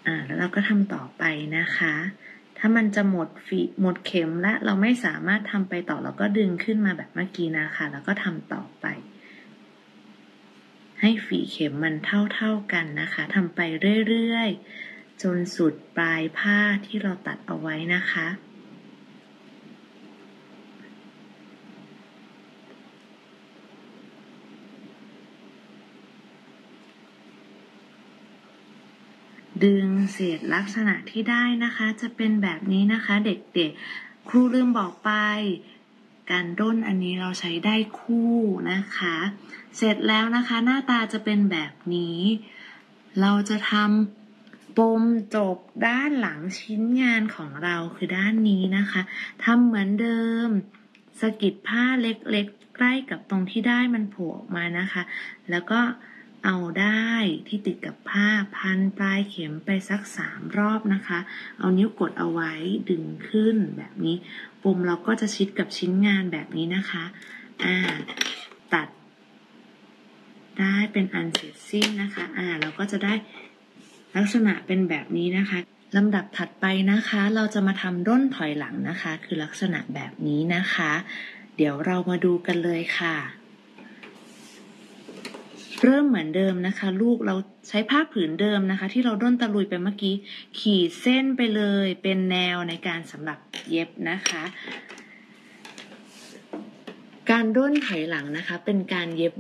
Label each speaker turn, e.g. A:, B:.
A: แล้วเราก็ทำต่อไปนะคะถ้ามันจะหมดเข็มและเราไม่สามารถทำไปต่อเราก็ดึงขึ้นมาแบบเมื่อกี้นะคะแล้วก็ทำต่อไปให้ฝีเข็มมันเท่ากันนะคะทำไปเรื่อยๆจนสุดปลายผ้าที่เราตัดเอาไว้นะคะดึงเศษลักษณะที่ได้นะคะจะเป็นแบบนี้นะคะเด็กๆครูลืมบอกไปการด้นอันนี้เราใช้ได้คู่นะคะเสร็จแล้วนะคะหน้าตาจะเป็นแบบนี้เราจะทำปมจบด้านหลังชิ้นงานของเราคือด้านนี้นะคะทำเหมือนเดิมสะกิดผ้าเล็กๆใกล้กับตรงที่ได้มันโผล่ออกมานะคะแล้วก็เอาได้ที่ติดกับผ้าพันปลายเข็มไปสัก3 รอบนะคะเอานิ้วกดเอาไว้ดึงขึ้นแบบนี้ปมเราก็จะชิดกับชิ้นงานแบบนี้นะคะตัดได้เป็นอันเสร็จสิ้นนะคะเราก็จะได้ลักษณะเป็นแบบนี้นะคะลำดับถัดไปนะคะเราจะมาทำร่นถอยหลังนะคะคือลักษณะแบบนี้นะคะเดี๋ยวเรามาดูกันเลยค่ะเริ่มเหมือนเดิมนะคะลูกเราใช้ผ้าผืนเดิมนะคะที่เราด้นตะลุยไปเมื่อกี้ขีดเส้นไปเลยเป็นแนวในการสำหรับเย็บนะคะการด้นถอยหลังนะคะเป็นการเย็บ